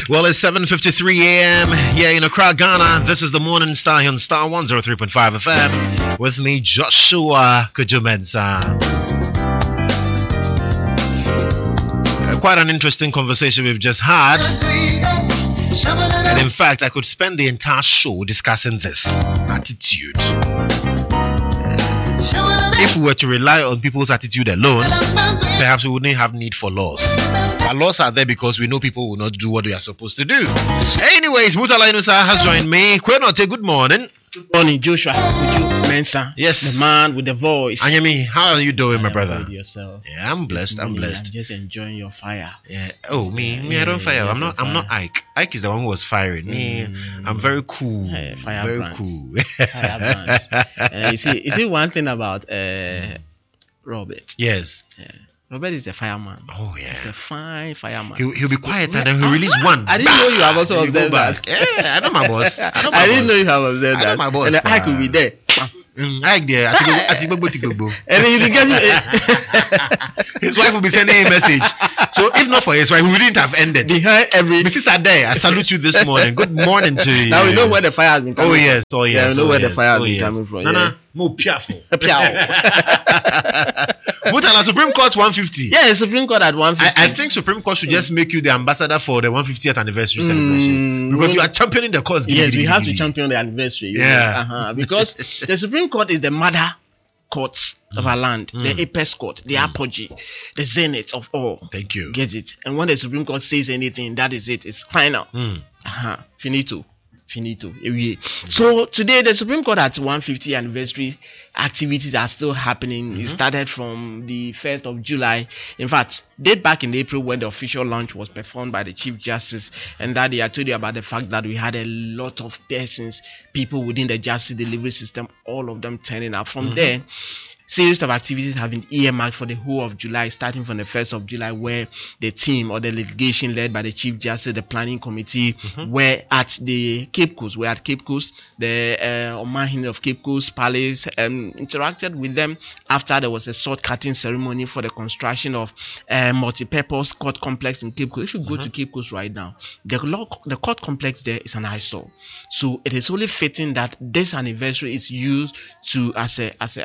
Well, it's 7:53 a.m. Yeah, in Accra, Ghana. This is the Morning Star here on Star 103.5 FM. With me, Joshua Kujumensa. Quite an interesting conversation we've just had. And in fact, I could spend the entire show discussing this attitude. If we were to rely on people's attitude alone, perhaps we wouldn't have need for laws. But laws are there because we know people will not do what they are supposed to do. Anyways, Mutala Inusa has joined me. Kwenote, good morning. Good morning, Joshua. Mensa. Yes. The man with the voice. Anyami, how are you doing, my brother? Yourself. Yeah, I'm blessed. I'm blessed. I'm just enjoying your fire. Yeah. Oh, me, I don't fire. I'm not Ike. Ike is the one who was firing. Me, I'm very cool. Fire very brands. cool. Fire brands. You see one thing about Robert. Yes. Robert is a fireman. Oh yeah. He's a fine fireman. He'll be quiet and then he'll release one. I didn't know you have also observed that. Yeah, I know my boss. I didn't know you have observed that. I know my boss. And I could be there. Ike there. And then you get his wife will be sending a message. So if not for his wife, we wouldn't have ended. Behind every Mrs. Ade, I salute you this morning. Good morning to you. Now we know where the fire has been coming from. Oh yes. Yeah, we know where the fire has been coming from. Nana, more piafo. Mutala, Supreme Court 150. Yeah, Supreme Court at 150. I think Supreme Court should just make you the ambassador for the 150th anniversary celebration. Because you are championing the cause. Yes, we have to champion the anniversary. Yeah. Because the Supreme Court is the mother courts of our land, the apex court, the apogee, the zenith of all. Thank you. Get it? And when the Supreme Court says anything, that is it. It's final. Finito. So today the Supreme Court at 150 anniversary activities are still happening. It started from the 1st of July. In fact, date back in April when the official launch was performed by the Chief Justice, and that day I told you about the fact that we had a lot of persons, people within the justice delivery system, all of them turning up. From there, series of activities have been earmarked for the whole of July, starting from the 1st of July, where the team or the litigation led by the Chief Justice, the Planning Committee, were at the Cape Coast. We're at Cape Coast, the Omahin of Cape Coast Palace, interacted with them after there was a sword cutting ceremony for the construction of a multi-purpose court complex in Cape Coast. If you go to Cape Coast right now, the court complex there is an eyesore. So it is only fitting that this anniversary is used to as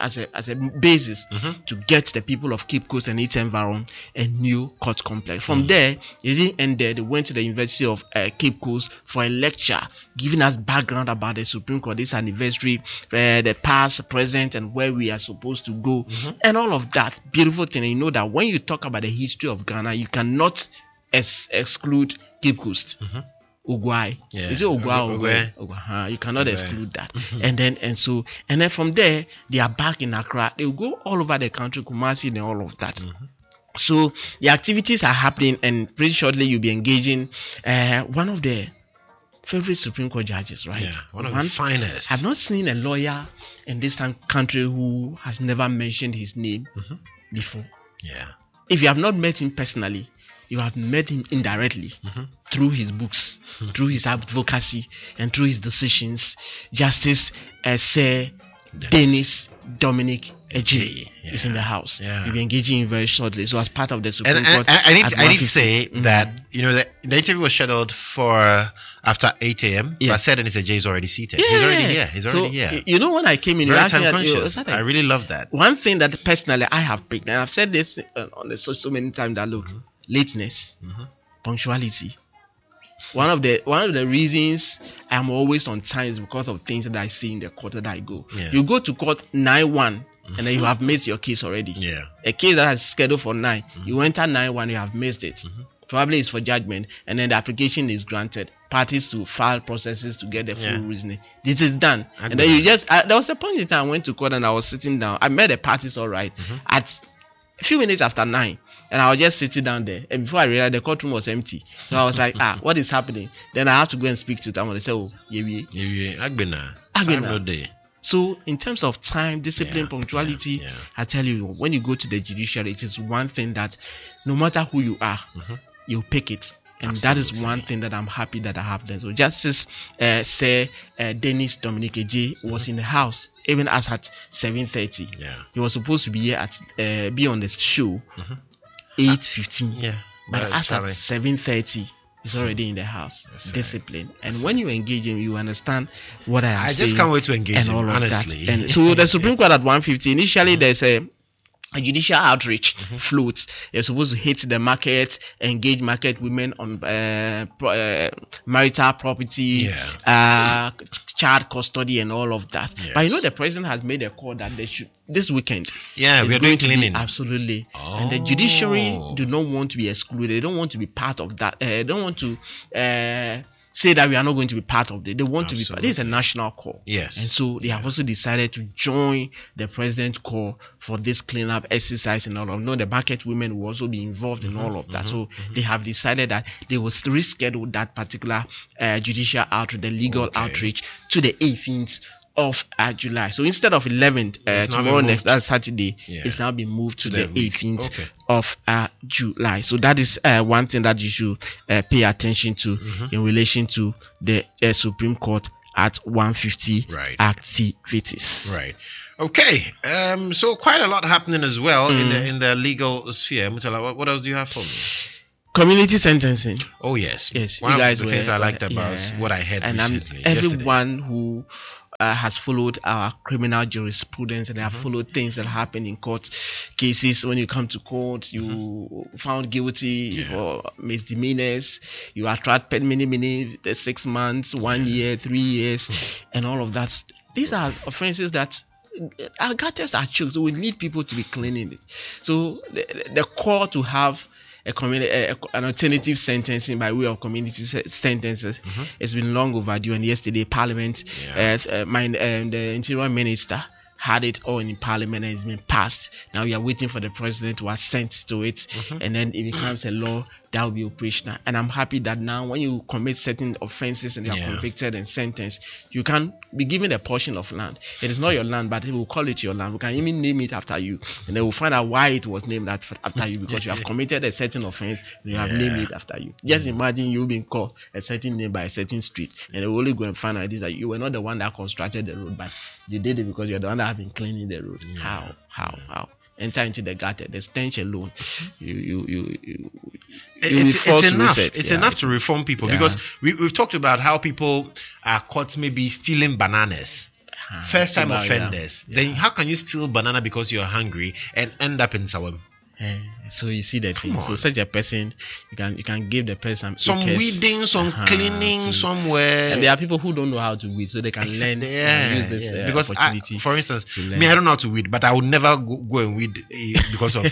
a basis to get the people of Cape Coast and its environment a new court complex. From there, they didn't end there. They went to the University of Cape Coast for a lecture, giving us background about the Supreme Court, this anniversary, the past, present, and where we are supposed to go, and all of that. Beautiful thing. And you know that when you talk about the history of Ghana, you cannot exclude Cape Coast. Ugwai. Is it Ugwai? You cannot exclude that. And then from there, they are back in Accra. They will go all over the country, Kumasi and all of that. So the activities are happening, and pretty shortly you'll be engaging one of the favorite Supreme Court judges, right? Yeah, one of the finest. I've not seen a lawyer in this country who has never mentioned his name before. Yeah. If you have not met him personally, you have met him indirectly through his books, through his advocacy, and through his decisions. Justice Sir Dennis Dominic Ejie is in the house. We'll be engaging him very shortly. So as part of the Supreme Court, I need to say that the interview was scheduled for after 8 a.m. But Sir Dennis Ejie is already seated. He's already here. You know, when I came in, very time conscious. I really love that. One thing that personally I have picked, and I've said this on the so many times, that look, lateness, punctuality. One of the reasons I'm always on time is because of things that I see in the court that I go. You go to court 9-1 and then you have missed your case already. A case that is scheduled for 9, you enter 9-1, you have missed it. Probably it's for judgment, and then the application is granted. Parties to file processes to get the full reasoning. This is done. And then you just there was a point in time I went to court and I was sitting down. I met the parties all right at a few minutes after 9. And I was just sitting down there, and before I realized the courtroom was empty. So I was like, what is happening? Then I had to go and speak to someone. They said, Agbena. So in terms of time, discipline, punctuality, I tell you, when you go to the judiciary, it is one thing that no matter who you are, you'll pick it. And that is one thing that I'm happy that I have done. So Justice Sir Dennis Dominic Ejie was in the house even as at 7:30. He was supposed to be here at be on the show 8:15. But as at 7:30, is already in the house. That's Discipline. And when you engage him, you understand what I am saying. I just can't wait to engage and him, all of honestly. that. And so the Supreme Court at 150, initially there's a judicial outreach floats. You're supposed to hit the market, engage market women on marital property, child custody, and all of that. Yes. But you know, the president has made a call that they should this weekend. Yeah, we are doing cleaning. Absolutely. And the judiciary do not want to be excluded. They don't want to be part of that. They don't want to say that we are not going to be part of it. They want to be part. This is a national call. Yes. And so they have also decided to join the president's call for this cleanup exercise and all of. No, the market women will also be involved in all of that. So they have decided that they will reschedule that particular judicial outreach, the legal outreach, to the 18th of July. So instead of 11th, tomorrow next, that's Saturday, it's now been moved to the 18th of July. So that is one thing that you should pay attention to in relation to the Supreme Court at 150 activities. Right. Okay. So quite a lot happening as well in the legal sphere. Mutala, what else do you have for me? Community sentencing. Oh yes. One of the things I liked about what I heard recently. Everyone who has followed our criminal jurisprudence and they have followed things that happen in court cases. When you come to court, you found guilty for misdemeanors, you are tried many 6 months, 1 year, 3 years, and all of that. These are offenses that our gutters are choked, so we need people to be cleaning it. So the call to have an alternative sentencing by way of community sentences has been long overdue, and yesterday Parliament, the Interior Minister had it all in Parliament and it's been passed. Now we are waiting for the president to assent to it, and then it becomes a law that will be operational. And I'm happy that now when you commit certain offenses and you are convicted and sentenced, you can be given a portion of land. It is not your land, but they will call it your land. We can even name it after you, and they will find out why it was named after you, because you have committed a certain offense and you have named it after you. Just imagine you being called a certain name by a certain street, and they will only go and find out that you were not the one that constructed the road, but you did it because you're the one that have been cleaning the road. How? Enter into the gutter. The stench alone, it's enough to reform people, because we've talked about how people are caught maybe stealing bananas. First time offenders. Then how can you steal banana because you're hungry and end up in Sawam? So you see the thing. So such a person, you can give the person some weeding, some cleaning somewhere. And there are people who don't know how to weed, so they can learn and use this because opportunity. For instance, I don't know how to weed, but I would never go and weed because of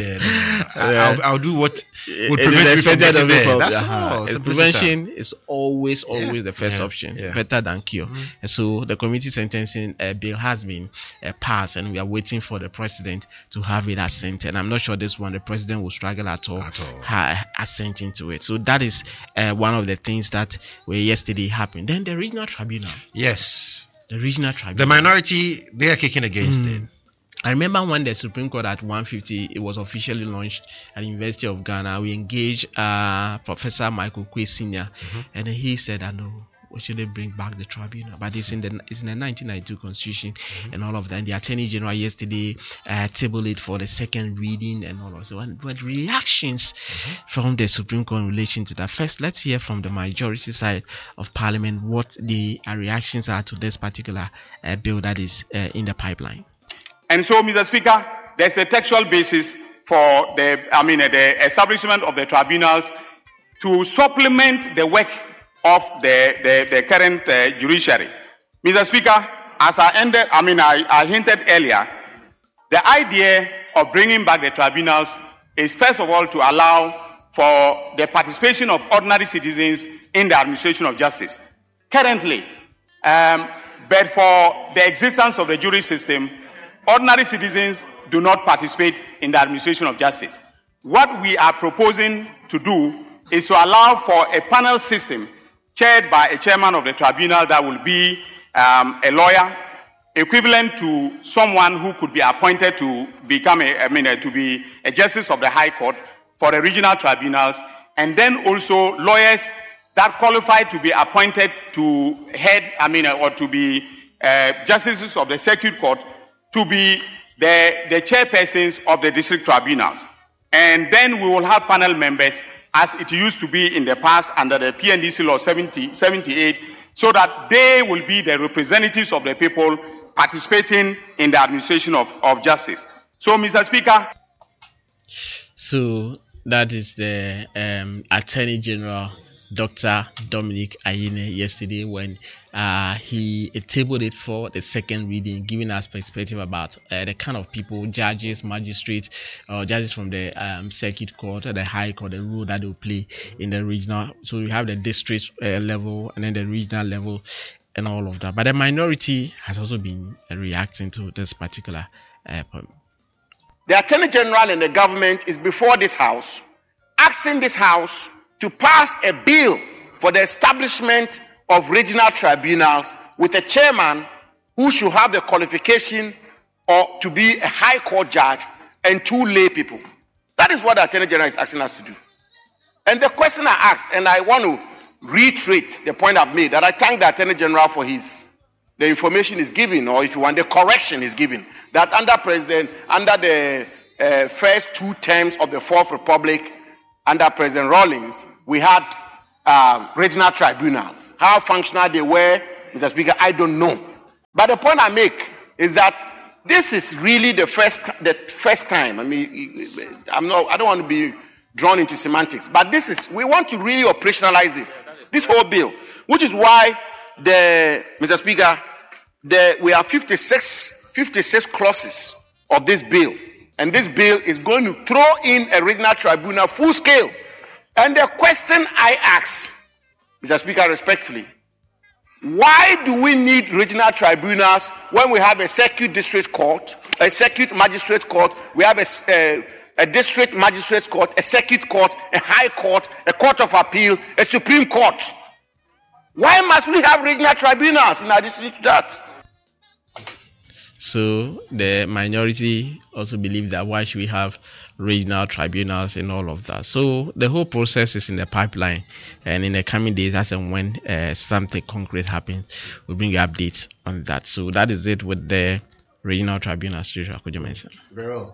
I'll do what would prevent me from getting there. That's all. Prevention is always the first option, better than cure. And so the community sentencing bill has been passed, and we are waiting for the president to have it assented. And I'm not sure this one the president will struggle at all. Assenting to it. So that is one of the things that were yesterday happened. Then the regional tribunal. Yes. The regional tribunal. The minority, they are kicking against it. I remember when the Supreme Court at 150, it was officially launched at the University of Ghana. We engaged Professor Michael Kwe Sr. And he said, I know, we shouldn't bring back the tribunal, but it's in the 1992 constitution and all of that. And the Attorney General yesterday tabled it for the second reading and all of that. But reactions from the Supreme Court in relation to that. First, let's hear from the majority side of Parliament what the reactions are to this particular bill that is in the pipeline. And so, Mr. Speaker, there's a textual basis for the establishment of the tribunals to supplement the work of the current judiciary. Mr. Speaker, as I hinted earlier, the idea of bringing back the tribunals is first of all to allow for the participation of ordinary citizens in the administration of justice. Currently, but for the existence of the jury system, ordinary citizens do not participate in the administration of justice. What we are proposing to do is to allow for a panel system chaired by a chairman of the tribunal that will be a lawyer, equivalent to someone who could be appointed to become to be a justice of the High Court for the regional tribunals, and then also lawyers that qualify to be appointed to head, or to be justices of the Circuit Court, to be the chairpersons of the district tribunals. And then we will have panel members as it used to be in the past under the PNDC law 78, so that they will be the representatives of the people participating in the administration of justice. So, Mr. Speaker. So that is the Attorney General, Dr. Dominic Ayine, yesterday when he tabled it for the second reading, giving us perspective about the kind of people, judges, magistrates, judges from the circuit court, the high court, the role that they will play in the regional. So we have the district level and then the regional level and all of that. But the minority has also been reacting to this particular point. The Attorney General and the government is before this House, asking this House to pass a bill for the establishment of regional tribunals with a chairman who should have the qualification or to be a high court judge and 2 lay people. That is what the Attorney General is asking us to do. And the question I asked, and I want to reiterate the point I've made, that I thank the Attorney General for the information is given, or if you want, the correction is given, that under the first 2 terms of the Fourth Republic, under President Rawlings, we had regional tribunals. How functional they were, Mr. Speaker, I don't know. But the point I make is that this is really the first time. I mean, I don't want to be drawn into semantics, but we want to really operationalize this whole bill, which is why Mr. Speaker, we have 56 clauses of this bill, and this bill is going to throw in a regional tribunal full scale. And the question I ask, Mr. Speaker, respectfully, why do we need regional tribunals when we have a circuit district court, a circuit magistrate court, we have a district magistrate court, a circuit court, a high court, a court of appeal, a Supreme Court? Why must we have regional tribunals in addition to that? So the minority also believe that why should we have regional tribunals and all of that? So the whole process is in the pipeline, and in the coming days, as and when something concrete happens, we'll bring updates on that. So that is it with the regional tribunals. Could you mention? Very well.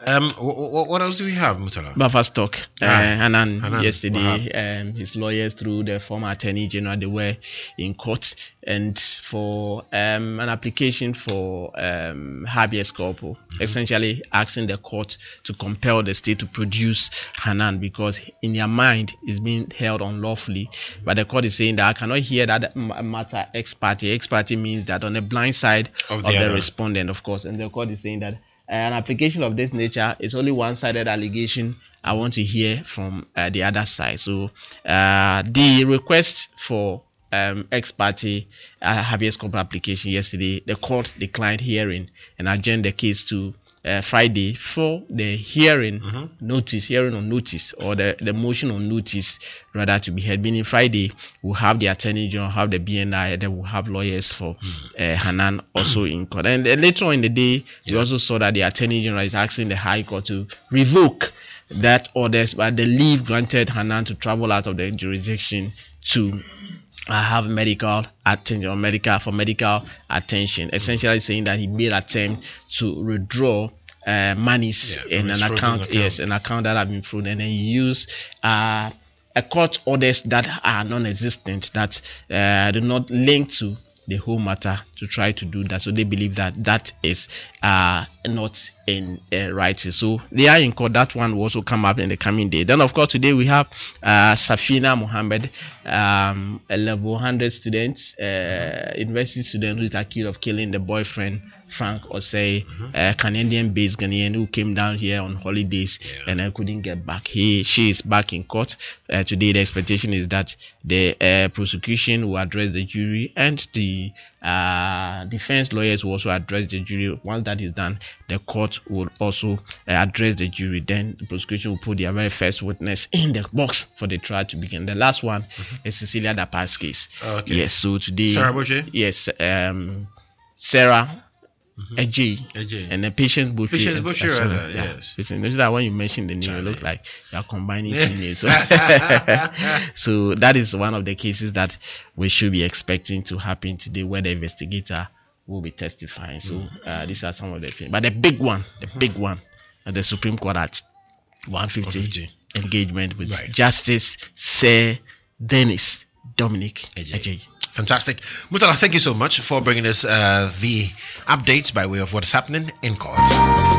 What else do we have, Mutala? Buffer stock. Hanan yesterday, his lawyers through the former Attorney General, they were in court, and for an application for habeas corpus, essentially asking the court to compel the state to produce Hanan because in their mind is being held unlawfully. But the court is saying that I cannot hear that matter ex parte. Ex parte means that on the blind side of the respondent, of course, and the court is saying that an application of this nature is only one-sided allegation. I want to hear from the other side. So the request for ex parte habeas corpus application yesterday, the court declined hearing and adjourned the case to Friday for the hearing on notice, or the motion on notice rather to be heard. Meaning Friday we'll have the Attorney General, have the BNI, and then we'll have lawyers for Hanan also in court. And later on in the day, we also saw that the Attorney General is asking the High Court to revoke that orders, but the leave granted Hanan to travel out of the jurisdiction to have medical attention or medical attention, essentially saying that he made attempt to withdraw monies in an account, an account that have been fraud, and then he used a court orders that are non-existent, that do not link to the whole matter, to try to do that. So they believe that that is not in writing. So they are in court. That one will also come up in the coming day. Then of course today we have Safina Mohammed, a level 100 student, university student who is accused of killing the boyfriend Frank Osei, a Canadian-based Ghanaian who came down here on holidays and couldn't get back. She is back in court today. The expectation is that the prosecution will address the jury, and the defense lawyers will also address the jury. Once that is done, the court will also address the jury. Then the prosecution will put their very first witness in the box for the trial to begin. The last one is Cecilia Dapa's case. Okay. Yes. So today, Sarah Boche? Yes. Sarah. AJ and the Patience Boche. Patience Boche, rather, yes. Notice that when you mention the name, it looks like you are combining two names. So that is one of the cases that we should be expecting to happen today, where the investigator will be testifying. So these are some of the things. But the big one, the Supreme Court at 150 engagement with Right. Justice Sir Dennis Dominic Adjei. Adjei. Fantastic. Murtala, thank you so much for bringing us the updates by way of what's happening in court.